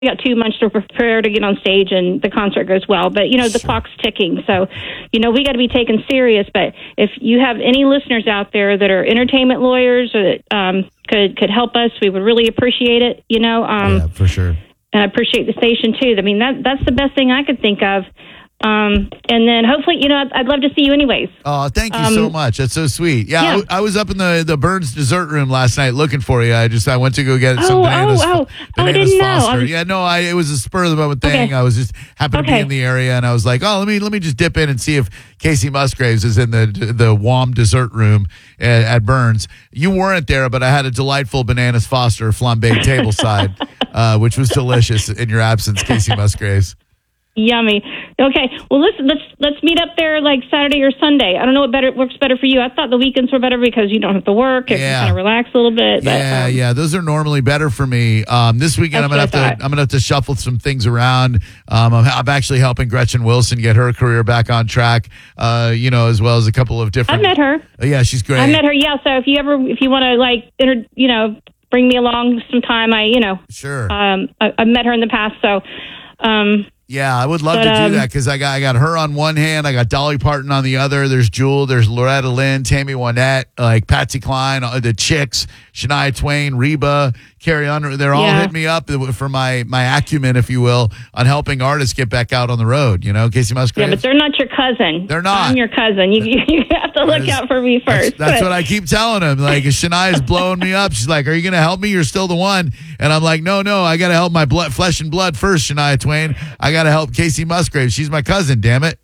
we got 2 months to prepare to get on stage and the concert goes well. But, the clock's ticking. So, we got to be taken serious. But if you have any listeners out there that are entertainment lawyers or that could help us, we would really appreciate it, Yeah, for sure. And I appreciate the station, too. I mean, that's the best thing I could think of. And then hopefully, I'd love to see you anyways. Oh, thank you so much. That's so sweet. Yeah. I was up in the Burns dessert room last night looking for you. I went to go get some bananas. I didn't Foster. know. It was a spur of the moment thing. Okay. I was just happened to be in the area, and I was like, let me just dip in and see if Casey Musgraves is in the WOM dessert room at Burns. You weren't there, but I had a delightful bananas Foster flambé tableside, which was delicious in your absence, Casey Musgraves. Yummy. Okay. Well, listen. Let's meet up there like Saturday or Sunday. I don't know what works better for you. I thought the weekends were better because you don't have to work and you kind of relax a little bit. But, yeah. Those are normally better for me. This weekend I'm gonna have to shuffle some things around. I'm actually helping Gretchen Wilson get her career back on track. As well as a couple of different. I've met her. Yeah, she's great. I met her. Yeah. So if you want to bring me along sometime, Sure. I've met her in the past. So. Yeah, I would love to do that because I got her on one hand, I got Dolly Parton on the other. There's Jewel, there's Loretta Lynn, Tammy Wynette, like Patsy Cline, the Chicks, Shania Twain, Reba, Carrie Underwood. They're all hitting me up for my acumen, if you will, on helping artists get back out on the road. Casey Musgraves. Yeah, but they're not your cousin. They're not. I'm your cousin. You have to look out for me first. That's what I keep telling them. Like, Shania's blowing me up. She's like, "Are you going to help me? You're still the one." And I'm like, No, I got to help my flesh and blood first, Shania Twain. I got to help Casey Musgraves. She's my cousin, damn it.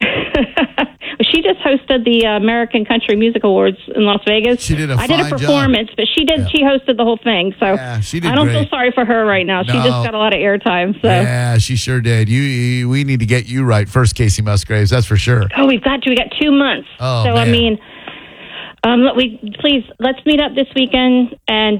She just hosted the American Country Music Awards in Las Vegas. She did I did a performance, but she did. Yeah. She hosted the whole thing. So she did I don't great. feel sorry for her right now. She just got a lot of airtime. So yeah, she sure did. We need to get you right first, Casey Musgraves. That's for sure. Oh, we got 2 months. Oh, so man. I mean, let's meet up this weekend and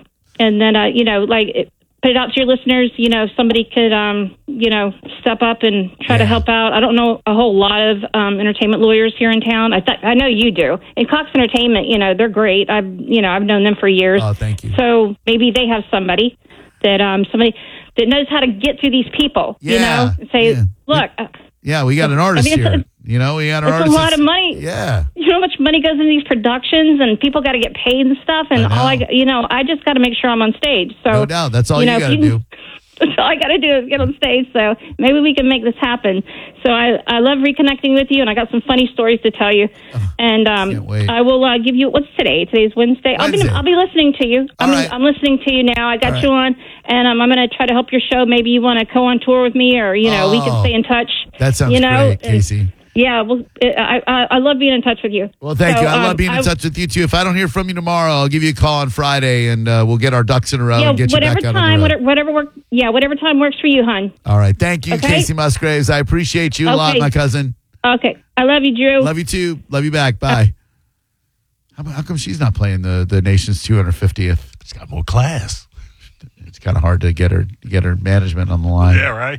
then put it out to your listeners. If somebody could, step up and try to help out. I don't know a whole lot of entertainment lawyers here in town. I know you do. And Cox Entertainment, they're great. I've known them for years. Oh, thank you. So maybe they have somebody that knows how to get through these people. Look. Yeah, we got an artist here. We got an artist. It's a lot of money. Yeah. You know how much money goes into these productions, and people got to get paid and stuff. And I just got to make sure I'm on stage. So no doubt, that's all you got to do. That's all I got to do is get on stage. So maybe we can make this happen. So I love reconnecting with you, and I got some funny stories to tell you. And can't wait. I will give you. What's today? Today's Wednesday. I'll be listening to you. I'm listening to you now. I got you on, and I'm going to try to help your show. Maybe you want to go on tour with me, or we can stay in touch. That sounds great, Casey. Yeah, well, I love being in touch with you. Well, thank you. I love being in touch with you, too. If I don't hear from you tomorrow, I'll give you a call on Friday, and we'll get our ducks in a row and get you back out on the road. Whatever time works for you, hon. All right. Thank you, Casey Musgraves. I appreciate you a lot, my cousin. Okay. I love you, Drew. Love you, too. Love you back. Bye. How come she's not playing the nation's 250th? She's got more class. It's kind of hard to get her management on the line. Yeah, right.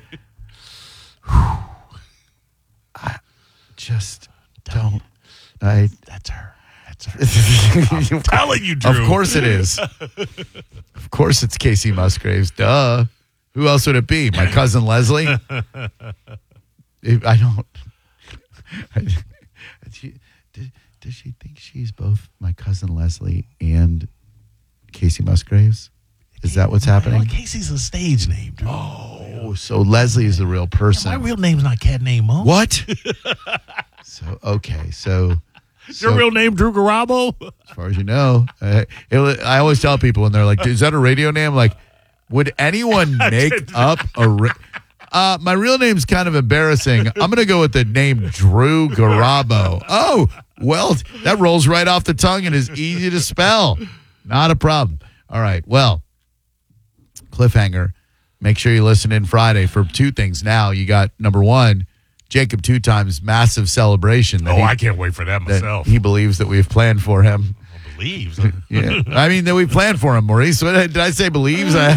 Just don't. That's her. I'm telling you, Drew. Of course it is. Of course it's Casey Musgraves. Duh. Who else would it be? My cousin Leslie? Does she think she's both my cousin Leslie and Casey Musgraves? Is that what's happening? Well, Casey's a stage name, Drew. Oh, so Leslie is the real person. Yeah, my real name's not Cat Name Mo. What? So your real name, Drew Garabo? As far as you know. I always tell people when they're like, is that a radio name? Like, would anyone make up my real name's kind of embarrassing. I'm going to go with the name Drew Garabo. Oh, well, that rolls right off the tongue and is easy to spell. Not a problem. All right, well, cliffhanger. Make sure you listen in Friday for two things. Now you got, number one, Jacob Two Times massive celebration. I can't wait for that myself. He believes that we've planned for him. Believes. Yeah, I mean that we planned for him, Maurice. What did I say? Believes. And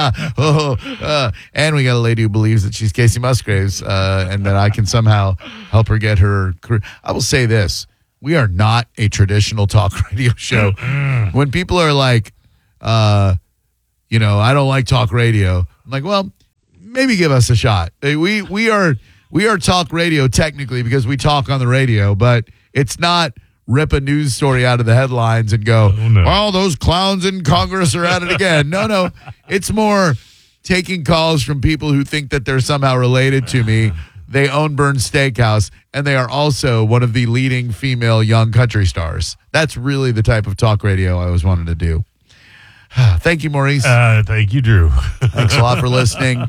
we got a lady who believes that she's Casey Musgraves, and that I can somehow help her get her career. I will say this: we are not a traditional talk radio show. When people are like, I don't like talk radio. I'm like, well, maybe give us a shot. We are talk radio technically because we talk on the radio, but it's not rip a news story out of the headlines and go, well, those clowns in Congress are at it again. No. It's more taking calls from people who think that they're somehow related to me. They own Bern's Steakhouse, and they are also one of the leading female young country stars. That's really the type of talk radio I always wanted to do. Thank you, Maurice. Thank you, Drew. Thanks a lot for listening.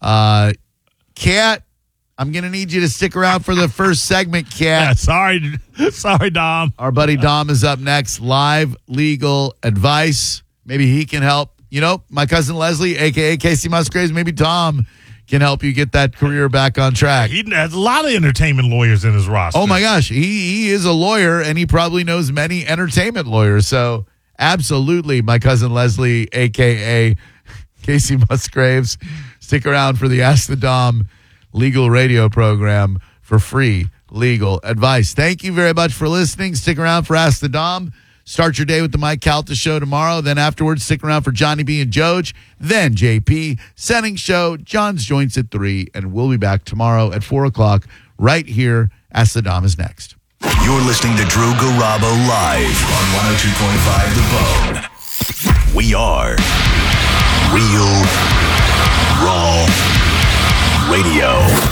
Kat, I'm going to need you to stick around for the first segment, Kat. Yeah, sorry, Dom. Our buddy Dom is up next. Live legal advice. Maybe he can help. You know, my cousin Leslie, a.k.a. Casey Musgraves, maybe Tom can help you get that career back on track. He has a lot of entertainment lawyers in his roster. Oh, my gosh. He is a lawyer, and he probably knows many entertainment lawyers. So, absolutely, my cousin Leslie, a.k.a. Casey Musgraves. Stick around for the Ask the Dom legal radio program for free legal advice. Thank you very much for listening. Stick around for Ask the Dom. Start your day with the Mike Calta Show tomorrow. Then afterwards, stick around for Johnny B and Joj. Then JP, Setting Show, John's Joints at 3. And we'll be back tomorrow at 4 o'clock right here. Ask the Dom is next. You're listening to Drew Garabo live on 102.5 The Bone. We are Real Raw Radio.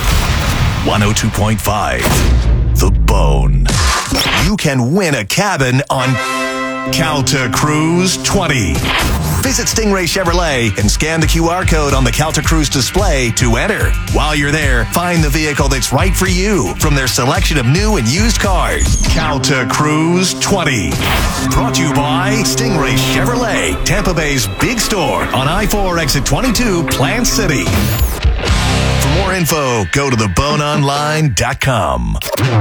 102.5 The Bone. You can win a cabin on Calta Cruise 20. Visit Stingray Chevrolet and scan the QR code on the Calta Cruise display to enter. While you're there, find the vehicle that's right for you from their selection of new and used cars. Calta Cruise 20. Brought to you by Stingray Chevrolet, Tampa Bay's big store on I-4 exit 22, Plant City. For more info, go to theboneonline.com.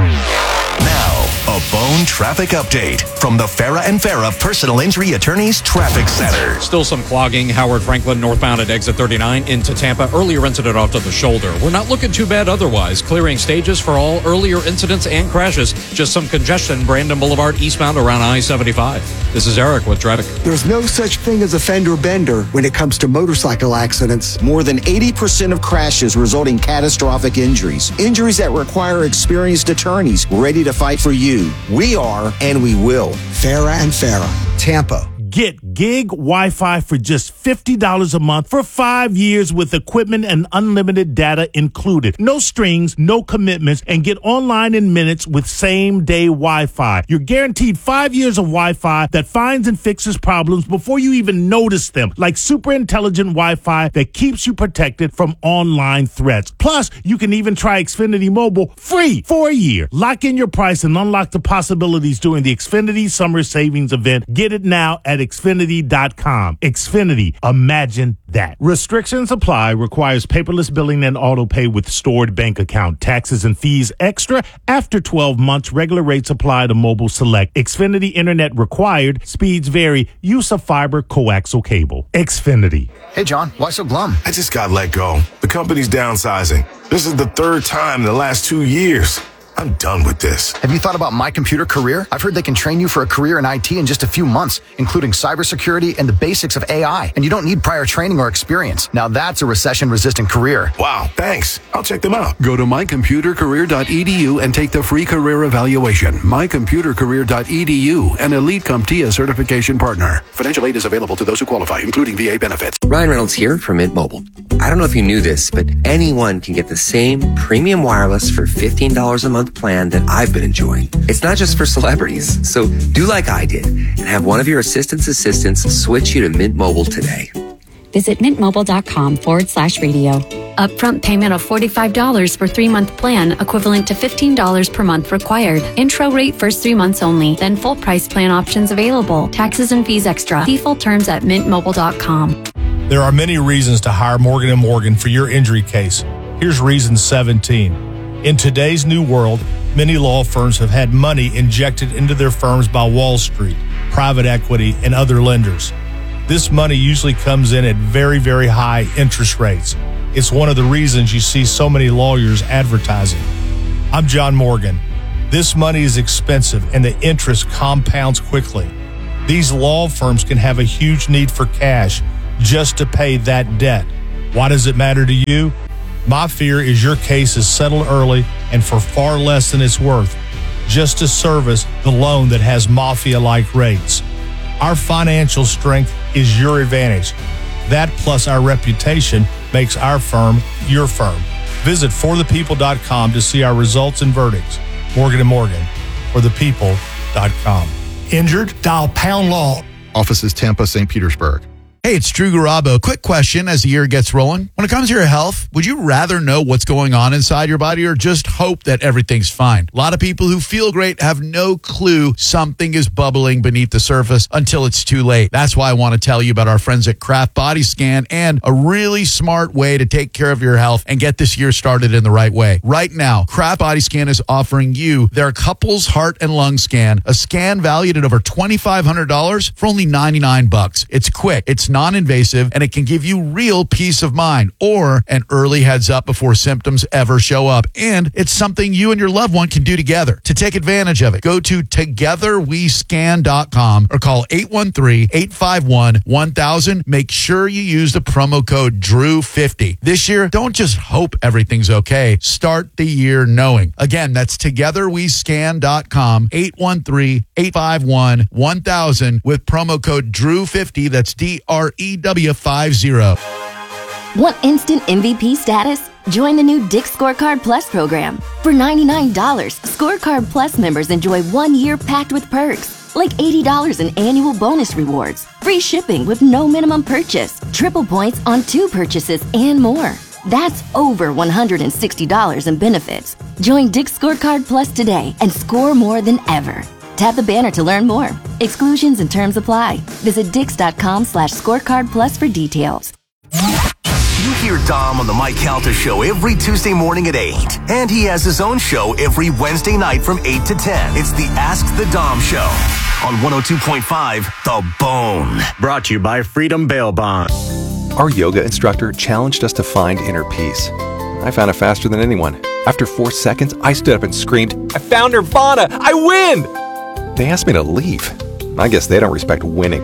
Now, a Bone traffic update from the Farah and Farah Personal Injury Attorneys Traffic Center. Still some clogging. Howard Franklin northbound at exit 39 into Tampa. Earlier incident off to the shoulder. We're not looking too bad otherwise. Clearing stages for all earlier incidents and crashes. Just some congestion. Brandon Boulevard eastbound around I-75. This is Eric with traffic. There's no such thing as a fender bender when it comes to motorcycle accidents. More than 80% of crashes result in catastrophic injuries. Injuries that require experienced attorneys ready to fight for you. We are, and we will. Farah and Farah, Tampa. Get gig Wi-Fi for just $50 a month for 5 years with equipment and unlimited data included. No strings, no commitments, and get online in minutes with same-day Wi-Fi. You're guaranteed 5 years of Wi-Fi that finds and fixes problems before you even notice them, like super intelligent Wi-Fi that keeps you protected from online threats. Plus, you can even try Xfinity Mobile free for a year. Lock in your price and unlock the possibilities during the Xfinity Summer Savings Event. Get it now at Xfinity.com. Xfinity. Imagine that. Restrictions apply. Requires paperless billing and auto pay with stored bank account. Taxes and fees extra after 12 months. Regular rates apply to mobile select. Xfinity Internet required. Speeds vary. Use of fiber coaxial cable. Xfinity. Hey, John. Why so glum? I just got let go. The company's downsizing. This is the third time in the last 2 years. I'm done with this. Have you thought about My Computer Career? I've heard they can train you for a career in IT in just a few months, including cybersecurity and the basics of AI. And you don't need prior training or experience. Now that's a recession-resistant career. Wow, thanks. I'll check them out. Go to mycomputercareer.edu and take the free career evaluation. Mycomputercareer.edu, an Elite CompTIA certification partner. Financial aid is available to those who qualify, including VA benefits. Ryan Reynolds here from Mint Mobile. I don't know if you knew this, but anyone can get the same premium wireless for $15 a month plan that I've been enjoying. It's not just for celebrities. So do like I did and have one of your assistants switch you to Mint Mobile today. Visit mintmobile.com/radio. Upfront payment of $45 for 3-month plan, equivalent to $15 per month required. Intro rate first 3 months only, then full price plan options available. Taxes and fees extra. See full terms at mintmobile.com. There are many reasons to hire Morgan & Morgan for your injury case. Here's reason 17. In today's new world, many law firms have had money injected into their firms by Wall Street, private equity, and other lenders. This money usually comes in at very, very high interest rates. It's one of the reasons you see so many lawyers advertising. I'm John Morgan. This money is expensive and the interest compounds quickly. These law firms can have a huge need for cash just to pay that debt. Why does it matter to you? My fear is your case is settled early and for far less than it's worth, just to service the loan that has mafia-like rates. Our financial strength is your advantage. That plus our reputation makes our firm your firm. Visit forthepeople.com to see our results and verdicts. Morgan & Morgan, forthepeople.com. Injured? Dial pound law. Offices Tampa, St. Petersburg. Hey, it's Drew Garabo. Quick question as the year gets rolling. When it comes to your health, would you rather know what's going on inside your body or just hope that everything's fine? A lot of people who feel great have no clue something is bubbling beneath the surface until it's too late. That's why I want to tell you about our friends at Kraft Body Scan and a really smart way to take care of your health and get this year started in the right way. Right now, Kraft Body Scan is offering you their couples heart and lung scan, a scan valued at over $2,500 for only $99. It's quick, it's non-invasive, and it can give you real peace of mind or an early heads up before symptoms ever show up. And it's something you and your loved one can do together. To take advantage of it, go to togetherwescan.com or call 813-851-1000. Make sure you use the promo code DREW50. This year, don't just hope everything's okay. Start the year knowing. Again, that's togetherwescan.com, 813-851-1000 with promo code DREW50. That's DREW50. Want instant MVP status? Join the new Dick's Scorecard Plus program. For $99, Scorecard Plus members enjoy 1 year packed with perks, like $80 in annual bonus rewards, free shipping with no minimum purchase, triple points on 2 purchases, and more. That's over $160 in benefits. Join Dick's Scorecard Plus today and score more than ever. Tap the banner to learn more. Exclusions and terms apply. Visit Dix.com/scorecard plus for details. You hear Dom on the Mike Calta Show every Tuesday morning at 8. And he has his own show every Wednesday night from 8 to 10. It's the Ask the Dom Show on 102.5 The Bone. Brought to you by Freedom Bail Bond. Our yoga instructor challenged us to find inner peace. I found it faster than anyone. After 4 seconds, I stood up and screamed, "I found Nirvana! I win!" They asked me to leave. I guess they don't respect winning.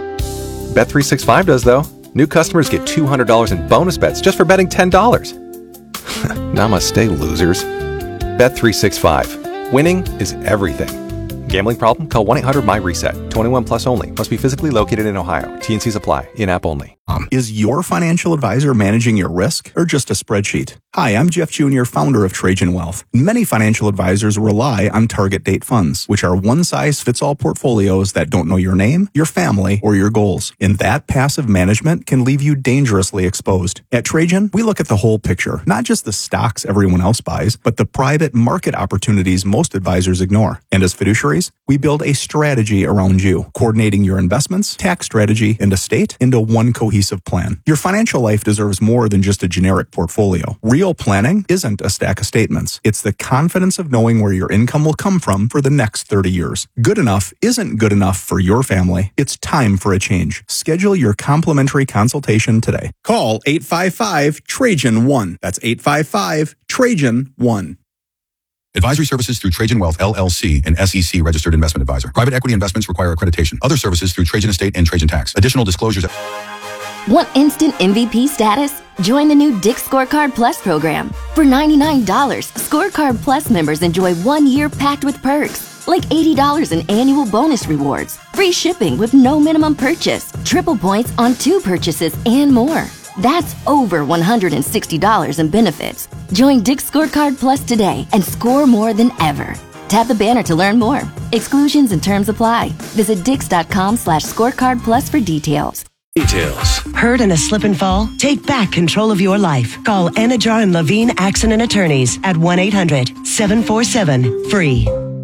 Bet365 does, though. New customers get $200 in bonus bets just for betting $10. Namaste, losers. Bet365. Winning is everything. Gambling problem? Call 1-800-MY-RESET. 21 plus only. Must be physically located in Ohio. T&Cs apply. In-app only. Is your financial advisor managing your risk or just a spreadsheet? Hi, I'm Jeff Jr., founder of Trajan Wealth. Many financial advisors rely on target date funds, which are one-size-fits-all portfolios that don't know your name, your family, or your goals. And that passive management can leave you dangerously exposed. At Trajan, we look at the whole picture, not just the stocks everyone else buys, but the private market opportunities most advisors ignore. And as fiduciaries, we build a strategy around you, coordinating your investments, tax strategy, and estate into one cohesive plan. Your financial life deserves more than just a generic portfolio. Real planning isn't a stack of statements. It's the confidence of knowing where your income will come from for the next 30 years. Good enough isn't good enough for your family. It's time for a change. Schedule your complimentary consultation today. Call 855-TRAJAN-1. That's 855-TRAJAN-1. Advisory services through Trajan Wealth, LLC, an SEC registered investment advisor. Private equity investments require accreditation. Other services through Trajan Estate and Trajan Tax. Additional disclosures. Want instant MVP status? Join the new Dick's Scorecard Plus program. For $99, Scorecard Plus members enjoy 1 year packed with perks, like $80 in annual bonus rewards, free shipping with no minimum purchase, triple points on 2 purchases, and more. That's over $160 in benefits. Join Dick's Scorecard Plus today and score more than ever. Tap the banner to learn more. Exclusions and terms apply. Visit Dix.com/scorecard plus for details. Hurt in a slip and fall? Take back control of your life. Call Anajar and Levine Accident Attorneys at 1-800-747-FREE.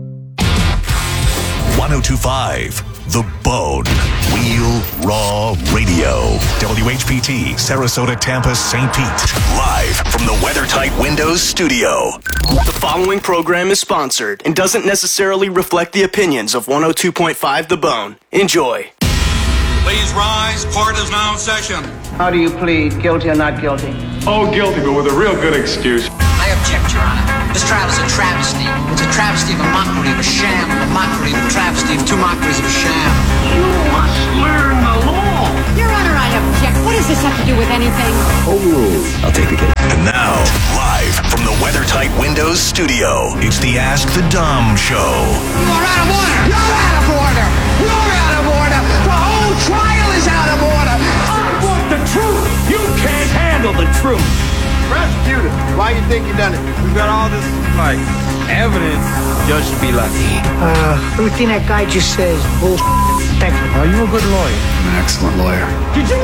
102.5 The Bone. Real Raw Radio. WHPT, Sarasota, Tampa, St. Pete. Live from the WeatherTight Windows studio. The following program is sponsored and doesn't necessarily reflect the opinions of 102.5 The Bone. Enjoy. Please rise. Court is now in session. How do you plead, guilty or not guilty? Oh, guilty, but with a real good excuse. I object, Your Honor. This trial is a travesty. It's a travesty of a mockery of a sham, a mockery of a travesty of 2 mockeries of a sham. You must learn the law. Your Honor, I object. What does this have to do with anything? I'll take the case. And now, live from the WeatherTight Windows studio, it's the Ask the Dom Show. You are out of order! You're out of order! You're out of order! The whole trial is out of order! I want the truth! You can't handle the truth! Prosecutor, why you think you done it? We got all this, evidence. Judge should be lucky. Everything that guy just says, bullshit. Are you a good lawyer? I'm an excellent lawyer. Did you